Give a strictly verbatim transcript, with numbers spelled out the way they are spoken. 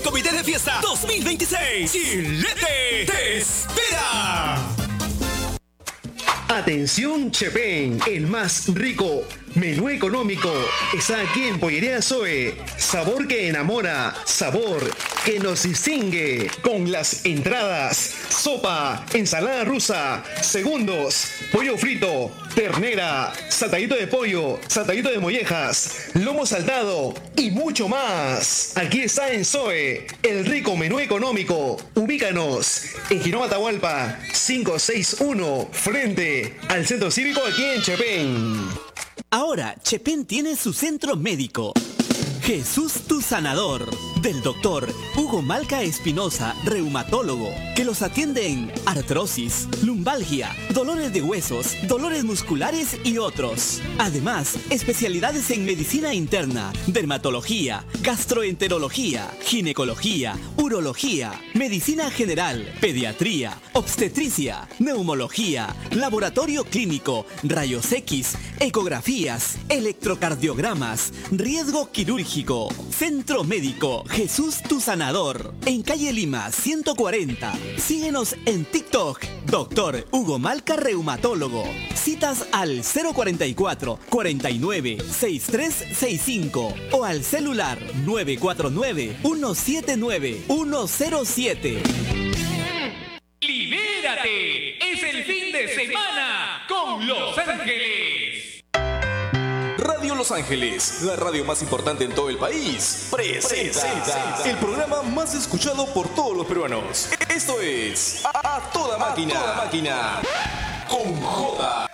Comité de Fiesta dos mil veintiséis. Chilete te espera. Atención Chepén, el más rico menú económico está aquí en Pollería Zoe. Sabor que enamora, sabor que nos distingue. Con las entradas, sopa, ensalada rusa, segundos, pollo frito, ternera, saltadito de pollo, saltadito de mollejas, lomo saltado y mucho más. Aquí está en Zoe, el rico menú económico. Ubícanos en Girón Atahualpa cinco seis uno, frente al Centro Cívico aquí en Chepén. Ahora, Chepén tiene su centro médico. Jesús tu sanador, del doctor Hugo Malca Espinosa, reumatólogo, que los atiende en artrosis, lumbalgia, dolores de huesos, dolores musculares y otros. Además, especialidades en medicina interna, dermatología, gastroenterología, ginecología, urología, medicina general, pediatría, obstetricia, neumología, laboratorio clínico, rayos X, ecografías, electrocardiogramas, riesgo quirúrgico. Centro Médico Jesús tu Sanador, en calle Lima ciento cuarenta. Síguenos en TikTok, doctor Hugo Malca Reumatólogo. Citas al cero cuarenta y cuatro, cuarenta y nueve, sesenta y tres sesenta y cinco o al celular nueve cuatro nueve, uno siete nueve, uno cero siete. ¡Libérate! ¡Es el fin de semana con Los Ángeles! Radio Los Ángeles, la radio más importante en todo el país, presenta el programa más escuchado por todos los peruanos. Esto es A Toda Máquina, A Toda Máquina con Joda.